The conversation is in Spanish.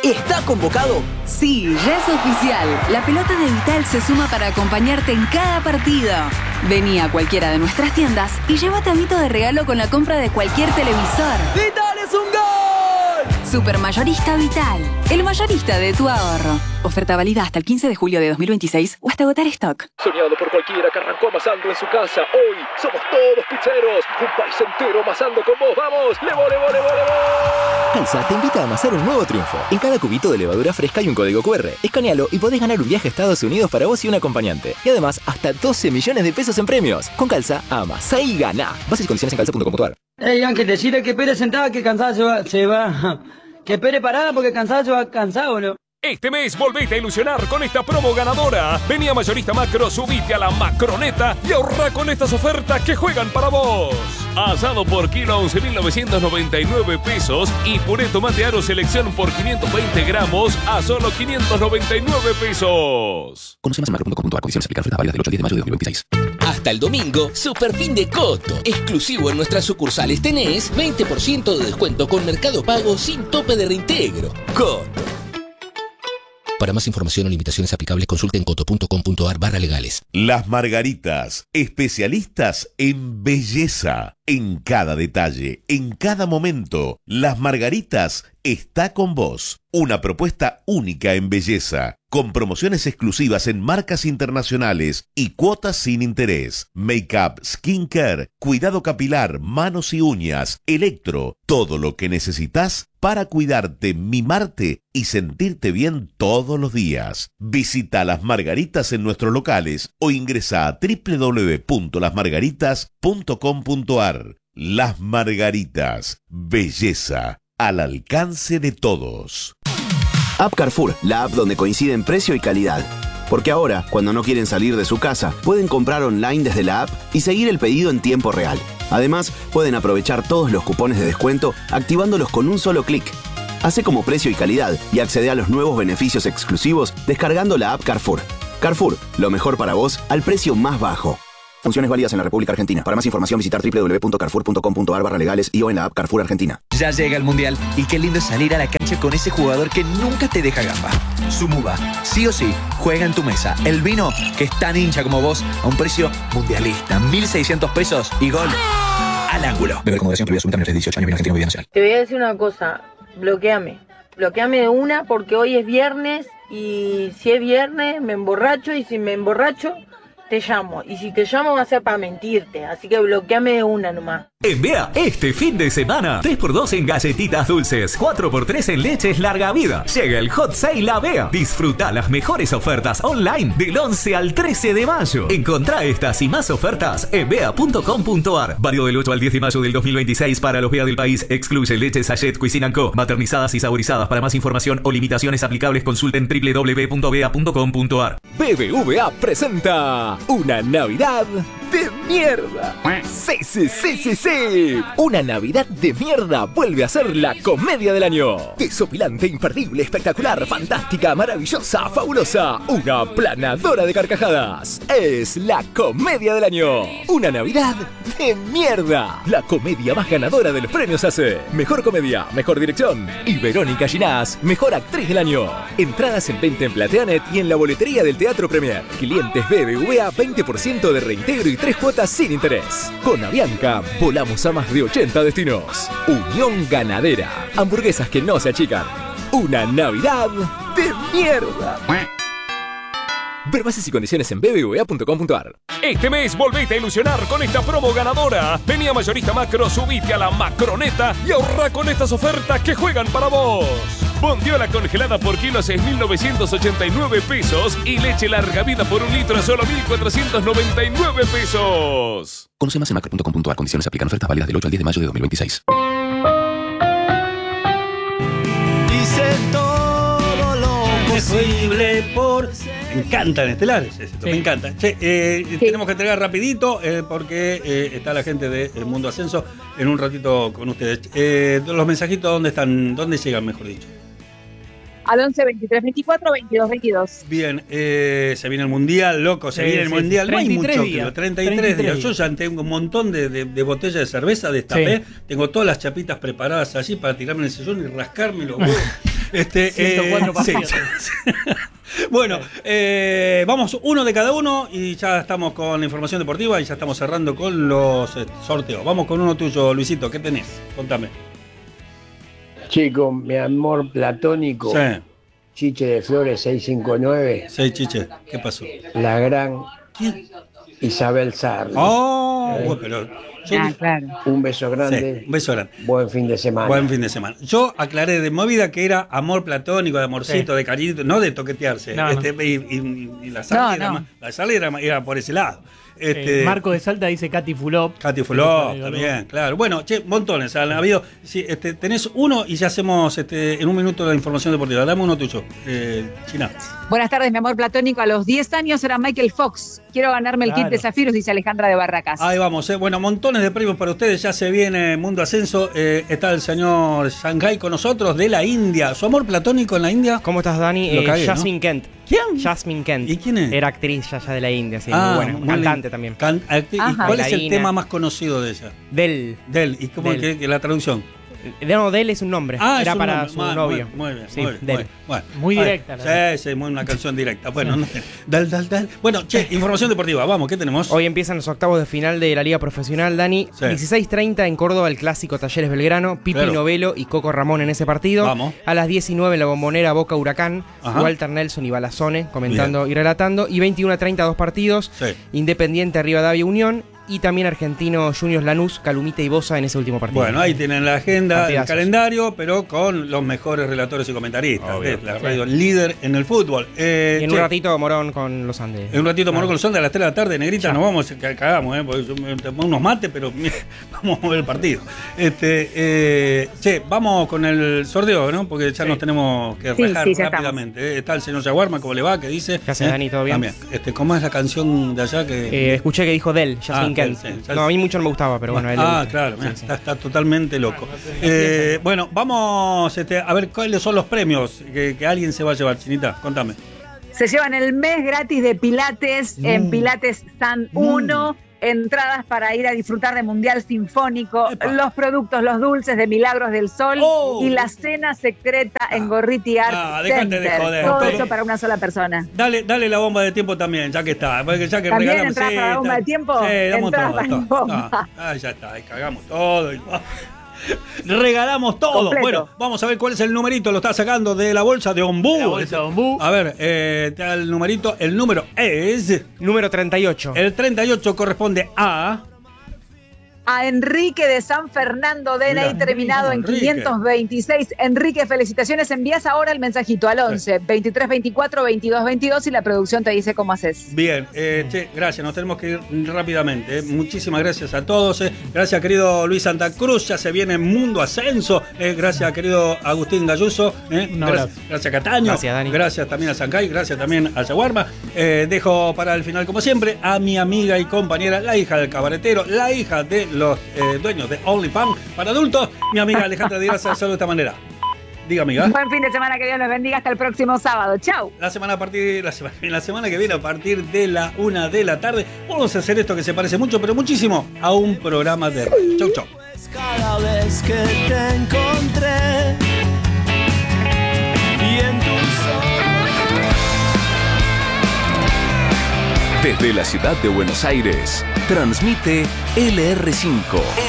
está convocado. Sí, ya es oficial. La pelota de Vital se suma para acompañarte en cada partido. Vení a cualquiera de nuestras tiendas y llévate a Vito de regalo con la compra de cualquier televisor. ¡Vital es un gol! Supermayorista Vital, el mayorista de tu ahorro. Oferta válida hasta el 15 de julio de 2026 o hasta agotar stock. Soñado por cualquiera que arrancó amasando en su casa. Hoy somos todos pizzeros. Un país entero amasando con vos. ¡Vamos! ¡Levo! Calza te invita a amasar un nuevo triunfo. En cada cubito de levadura fresca hay un código QR. Escanealo y podés ganar un viaje a Estados Unidos para vos y un acompañante. Y además, hasta 12 millones de pesos en premios. Con Calza, amasá y ganá. Bases y condiciones en calza.com.ar. Ey, Ángel, decirle que Pérez sentada, que cansado se va. Que Pérez parada porque cansado se va cansado, ¿no? Este mes volvete a ilusionar con esta promo ganadora. Vení a Mayorista Macro, subite a la Macroneta y ahorra con estas ofertas que juegan para vos. Asado por kilo a 11.999 pesos y puré tomate aro selección por 520 gramos a solo 599 pesos. Conoce más en macro.com.ar. Condiciones aplican. Ofertas válidas del 8 al 10 de mayo de 2026. Hasta el domingo, Superfin de Coto. Exclusivo en nuestras sucursales tenés 20% de descuento con Mercado Pago sin tope de reintegro. Coto. Para más información o limitaciones aplicables, consulten coto.com.ar/legales. Las Margaritas, especialistas en belleza. En cada detalle, en cada momento, Las Margaritas está con vos. Una propuesta única en belleza, con promociones exclusivas en marcas internacionales y cuotas sin interés. Make-up, skincare, cuidado capilar, manos y uñas, electro, todo lo que necesitas para cuidarte, mimarte y sentirte bien todos los días. Visita Las Margaritas en nuestros locales o ingresa a www.lasmargaritas.com.ar. Las Margaritas, belleza al alcance de todos. App Carrefour, la app donde coinciden precio y calidad. Porque ahora, cuando no quieren salir de su casa, pueden comprar online desde la app y seguir el pedido en tiempo real. Además, pueden aprovechar todos los cupones de descuento activándolos con un solo clic. Hace como precio y calidad y accede a los nuevos beneficios exclusivos descargando la app Carrefour. Carrefour, lo mejor para vos al precio más bajo. Funciones válidas en la República Argentina. Para más información visitar www.carrefour.com.ar/legales y o en la app Carrefour Argentina. Ya llega el Mundial y qué lindo es salir a la cancha con ese jugador que nunca te deja gamba. Sumuba, sí o sí, juega en tu mesa. El vino que es tan hincha como vos a un precio mundialista. 1.600 pesos y gol al ángulo. Beber con moderación, prohibida su menores de 18 años, bien Argentina, Nacional. Te voy a decir una cosa, bloqueame de una porque hoy es viernes y si es viernes me emborracho y si me emborracho te llamo. Y si te llamo va a ser para mentirte. Así que bloqueame de una nomás. En Bea, este fin de semana, 3x2 en galletitas dulces, 4x3 en leches larga vida. Llega el Hot Sale a Bea. Disfruta las mejores ofertas online del 11 al 13 de mayo. Encontrá estas y más ofertas en bea.com.ar. Válido del 8 al 10 de mayo del 2026 para los Bea del país. Excluye leche Sachet Cuisine & Co. Maternizadas y saborizadas. Para más información o limitaciones aplicables, consulten www.bea.com.ar. BBVA presenta una Navidad de mierda. Sí. Una Navidad de mierda vuelve a ser la comedia del año. Desopilante, imperdible, espectacular, fantástica, maravillosa, fabulosa. Una planadora de carcajadas. Es la comedia del año. Una Navidad de mierda. La comedia más ganadora de los premios ACE. Mejor comedia, mejor dirección. Y Verónica Ginás, mejor actriz del año. Entradas en venta en Plateanet y en la boletería del Teatro Premier. Clientes BBVA, 20% de reintegro y 3 cuotas sin interés. Con Avianca, volamos a más de 80 destinos. Unión Ganadera. Hamburguesas que no se achican. Una Navidad de mierda. Ver bases y condiciones en bbva.com.ar. Este mes volvete a ilusionar con esta promo ganadora. Vení a Mayorista Macro, subite a la Macroneta y ahorra con estas ofertas que juegan para vos. Bondiola congelada por kilo a 6.989 pesos y leche larga vida por un litro a solo 1.499 pesos. Conoce más en macro.com.ar. Condiciones aplican. Ofertas válidas del 8 al 10 de mayo de 2026. Hice todo lo posible por... Me encantan estelares, me encanta. Tenemos que entregar rapidito porque está la gente de Mundo Ascenso en un ratito con ustedes. Los mensajitos, ¿dónde están? ¿Dónde llegan, mejor dicho? Al 11 23 24 22 22. Bien, se viene el Mundial, loco, se viene el Mundial. No hay mucho, días, 33 días. Yo ya tengo un montón de botellas de cerveza, destapé. Sí. Tengo todas las chapitas preparadas allí para tirarme en el sillón y rascarme los huevos. 104 partidos. Sí. Bueno, vamos uno de cada uno y ya estamos con la información deportiva y ya estamos cerrando con los sorteos. Vamos con uno tuyo, Luisito, ¿qué tenés? Contame. Chico, mi amor platónico. Sí. Chiche de Flores 659. Sí, Chiche, ¿qué pasó? La gran Isabel Sarli. Oh, bueno, pero claro. Un beso grande. Sí, un beso grande. Buen fin de semana. Buen fin de semana. Yo aclaré de movida que era amor platónico, de amorcito, de cariñito, no de toquetearse. No, Y la Sarli la Sarli era por ese lado. Marco de Salta dice Katy Fulop. Katy Fulop, también, claro. Bueno, montones han habido. Sí, tenés uno y ya hacemos en un minuto la información deportiva. Dame uno tuyo, China. Buenas tardes, mi amor platónico. A los 10 años era Michael Fox. Quiero ganarme el kit de zafiros, dice Alejandra de Barracas. Ahí vamos, Bueno, montones de premios para ustedes. Ya se viene Mundo Ascenso. Está el señor Shanghai con nosotros de la India. ¿Su amor platónico en la India? ¿Cómo estás, Dani? Jasmine Kent. ¿Quién? Jasmine Kent. ¿Y quién es? Era actriz allá de la India, sí, muy buena. Cantante también. ¿Y cuál es el tema más conocido de ella? Del. ¿Y cómo es que la traducción? No, Del es un nombre. Era para su novio. Muy bien, sí, muy bien. Del. Bueno, muy directa. Sí, una canción directa. Bueno, Dal. Bueno, información deportiva. Vamos, ¿qué tenemos? Hoy empiezan los octavos de final de la Liga Profesional, Dani. Sí. 16:30 en Córdoba, el clásico Talleres Belgrano. Pipi Novelo y Coco Ramón en ese partido. Vamos. A las 19 en la Bombonera, Boca Huracán. Ajá. Walter Nelson y Balazone comentando y relatando. Y 21:30 dos partidos. Sí. Independiente, Rivadavia, Unión. Y también Argentino Juniors Lanús, Calumita y Bosa en ese último partido. Bueno, ahí tienen la agenda, el calendario, pero con los mejores relatores y comentaristas. La radio líder en el fútbol. Y en un ratito Morón con los Andes. En un ratito Morón con los Andes a las 3 de la tarde, Negrita, nos vamos, cagamos, porque yo me tomo unos mates, pero vamos a mover el partido. Vamos con el sorteo, ¿no? Porque ya nos tenemos que rajar rápidamente. Está el señor Yaguarma, ¿cómo le va? ¿Qué dice? ¿Qué hace, Dani? ¿Todo bien? También. ¿Cómo es la canción de allá? Que escuché que dijo Del, Jasmine Kent. No, a mí mucho no me gustaba, pero bueno. Claro, está totalmente loco. Bueno, vamos a ver cuáles son los premios que alguien se va a llevar, Chinita, contame. Se llevan el mes gratis de Pilates en Pilates San 1. Entradas para ir a disfrutar de Mundial Sinfónico, los productos, los dulces de Milagros del Sol y la cena secreta en Gorriti Art Center. De joder. Todo eso para una sola persona. Dale la bomba de tiempo también, ya que está. Ya que ¿también entradas para la bomba de tiempo? Sí, damos todo. Ya está, cagamos todo. Regalamos todo. Completo. Bueno, vamos a ver cuál es el numerito. Lo está sacando de la bolsa de Ombú. A ver, el numerito. El número es... Número 38. El 38 corresponde a Enrique de San Fernando, DNI terminado en 526. Enrique, felicitaciones. Envías ahora el mensajito al 11 23 24 22 22 y la producción te dice cómo haces. Bien, gracias. Nos tenemos que ir rápidamente. Muchísimas gracias a todos. Gracias, querido Luis Santa Cruz. Ya se viene Mundo Ascenso. Gracias, querido Agustín Galluso. Gracias, Cataño. Gracias, Dani. Gracias también a Sancay. Gracias también a Yaguarma. Dejo para el final, como siempre, a mi amiga y compañera, la hija del cabaretero, la hija de los dueños de OnlyFans para adultos, mi amiga Alejandra Díaz, hacerlo de esta manera. Diga, amiga. Buen fin de semana, que Dios los bendiga. Hasta el próximo sábado. Chau. La semana que viene, a partir de la 1 de la tarde, vamos a hacer esto que se parece mucho, pero muchísimo, a un programa de radio. Chau. Cada vez que te encontré y en tus ojos. Desde la ciudad de Buenos Aires, transmite LR5.